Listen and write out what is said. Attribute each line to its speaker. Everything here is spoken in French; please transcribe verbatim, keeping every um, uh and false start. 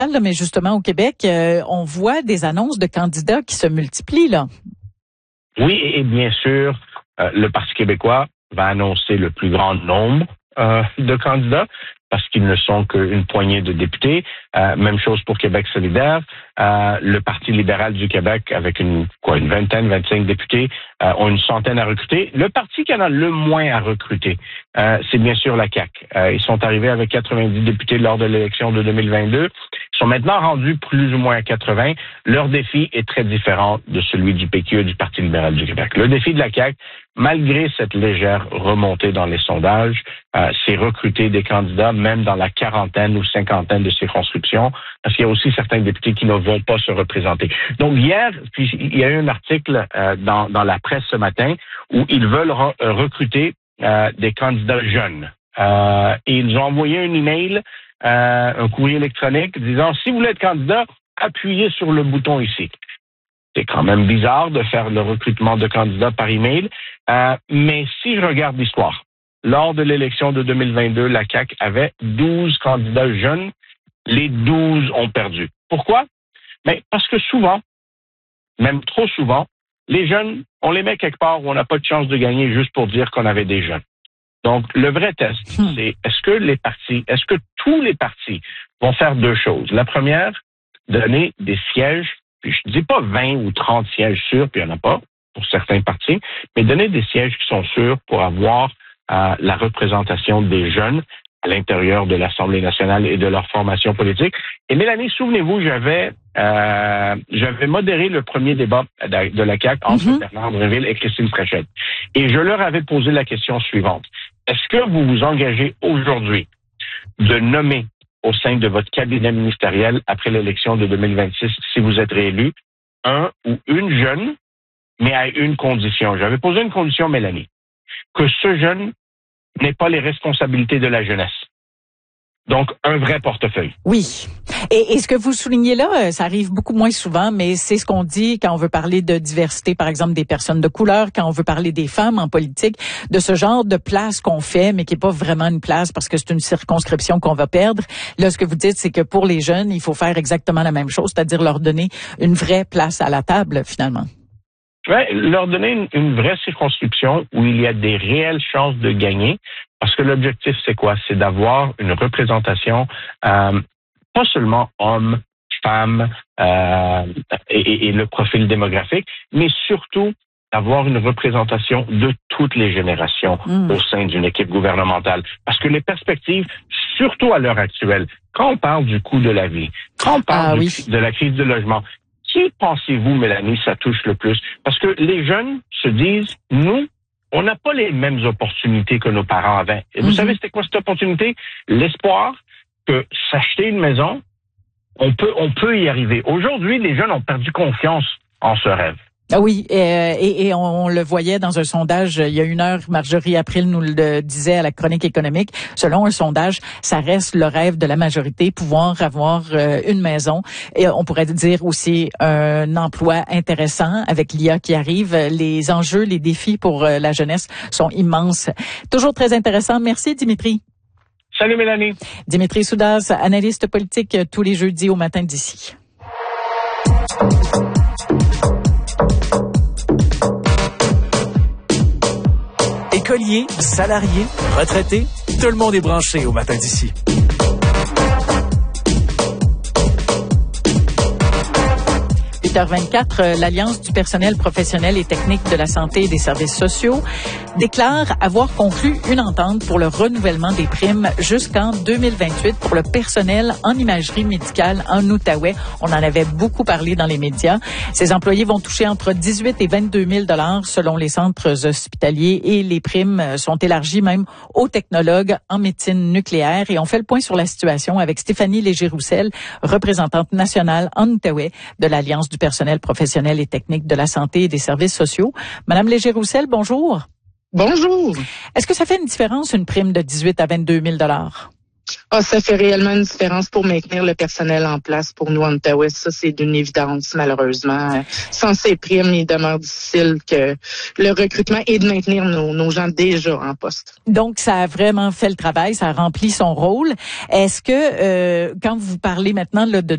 Speaker 1: mais justement au Québec, euh, on voit des annonces de candidats qui se multiplient, là.
Speaker 2: Oui, et bien sûr, euh, le Parti québécois va annoncer le plus grand nombre euh, de candidats parce qu'ils ne sont qu'une poignée de députés. Euh, même chose pour Québec solidaire. Euh, le Parti libéral du Québec, avec une quoi une vingtaine, vingt-cinq députés, euh, ont une centaine à recruter. Le parti qui en a le moins à recruter, euh, c'est bien sûr la C A Q. Euh, ils sont arrivés avec quatre-vingt-dix députés lors de l'élection de deux mille vingt-deux. Ils sont maintenant rendus plus ou moins à quatre-vingts. Leur défi est très différent de celui du P Q et du Parti libéral du Québec. Le défi de la C A Q, malgré cette légère remontée dans les sondages, euh, c'est recruter des candidats, même dans la quarantaine ou cinquantaine de circonscriptions, parce qu'il y a aussi certains députés qui ne vont pas se représenter. Donc hier, puis, il y a eu un article euh, dans, dans la presse ce matin où ils veulent re- recruter euh, des candidats jeunes. Euh, et ils ont envoyé un email, euh, un courrier électronique disant « Si vous voulez être candidat, appuyez sur le bouton ici ». C'est quand même bizarre de faire le recrutement de candidats par email, euh, mais si je regarde l'histoire, lors de l'élection de deux mille vingt-deux, la C A Q avait douze candidats jeunes. Les douze ont perdu. Pourquoi? Mais parce que souvent, même trop souvent, les jeunes, on les met quelque part où on n'a pas de chance de gagner juste pour dire qu'on avait des jeunes. Donc, le vrai test, hmm. c'est est-ce que les partis, est-ce que tous les partis vont faire deux choses? La première, donner des sièges, puis je ne dis pas vingt ou trente sièges sûrs, puis il n'y en a pas pour certains partis, mais donner des sièges qui sont sûrs pour avoir euh, la représentation des jeunes à l'intérieur de l'Assemblée nationale et de leur formation politique. Et Mélanie, souvenez-vous, j'avais euh, j'avais modéré le premier débat de la C A Q entre mm-hmm. Bernard Drinville et Christine Fréchette. Et je leur avais posé la question suivante. Est-ce que vous vous engagez aujourd'hui de nommer au sein de votre cabinet ministériel après l'élection de deux mille vingt-six, si vous êtes réélu, un ou une jeune, mais à une condition? J'avais posé une condition, Mélanie, que ce jeune n'ait pas les responsabilités de la jeunesse. Donc, un vrai portefeuille.
Speaker 1: Oui. Et, et ce que vous soulignez là, ça arrive beaucoup moins souvent, mais c'est ce qu'on dit quand on veut parler de diversité, par exemple, des personnes de couleur, quand on veut parler des femmes en politique, de ce genre de place qu'on fait, mais qui n'est pas vraiment une place parce que c'est une circonscription qu'on va perdre. Là, ce que vous dites, c'est que pour les jeunes, il faut faire exactement la même chose, c'est-à-dire leur donner une vraie place à la table, finalement.
Speaker 2: Ouais, leur donner une, une vraie circonscription où il y a des réelles chances de gagner, parce que l'objectif, c'est quoi? C'est d'avoir une représentation, euh, pas seulement hommes, femmes euh, et, et le profil démographique, mais surtout d'avoir une représentation de toutes les générations mmh. au sein d'une équipe gouvernementale. Parce que les perspectives, surtout à l'heure actuelle, quand on parle du coût de la vie, quand on parle
Speaker 1: ah,
Speaker 2: du,
Speaker 1: oui.
Speaker 2: de la crise du logement, qui pensez-vous, Mélanie, ça touche le plus? Parce que les jeunes se disent, nous, on n'a pas les mêmes opportunités que nos parents avaient. Et vous mm-hmm. savez, c'était quoi cette opportunité? L'espoir que s'acheter une maison, on peut, on peut y arriver. Aujourd'hui, les jeunes ont perdu confiance en ce rêve.
Speaker 1: Ah oui, et, et, et on, on le voyait dans un sondage il y a une heure, Marjorie April nous le disait à la chronique économique. Selon un sondage, ça reste le rêve de la majorité, pouvoir avoir euh, une maison. Et on pourrait dire aussi un emploi intéressant avec l'I A qui arrive. Les enjeux, les défis pour euh, la jeunesse sont immenses. Toujours très intéressant. Merci, Dimitri.
Speaker 2: Salut, Mélanie.
Speaker 1: Dimitri Soudas, analyste politique tous les jeudis au matin d'ici.
Speaker 3: Écoliers, salariés, retraités, tout le monde est branché au matin d'ici.
Speaker 1: huit heures vingt-quatre, l'Alliance du personnel professionnel et technique de la santé et des services sociaux déclare avoir conclu une entente pour le renouvellement des primes jusqu'en deux mille vingt-huit pour le personnel en imagerie médicale en Outaouais. On en avait beaucoup parlé dans les médias. Ces employés vont toucher entre dix-huit et vingt-deux mille dollars selon les centres hospitaliers et les primes sont élargies même aux technologues en médecine nucléaire. Et on fait le point sur la situation avec Stéphanie Léger-Roussel, représentante nationale en Outaouais de l'Alliance du personnel professionnel et technique de la santé et des services sociaux. Madame Léger-Roussel, bonjour.
Speaker 4: Bonjour.
Speaker 1: Est-ce que ça fait une différence, une prime de dix-huit à vingt-deux mille dollars?
Speaker 4: Ah, ça fait réellement une différence pour maintenir le personnel en place pour nous en Outaouais. Ça, c'est d'une évidence, malheureusement. Sans ces primes, il demeure difficile que le recrutement et de maintenir nos, nos gens déjà en poste.
Speaker 1: Donc, ça a vraiment fait le travail, ça a rempli son rôle. Est-ce que, euh, quand vous parlez maintenant là, de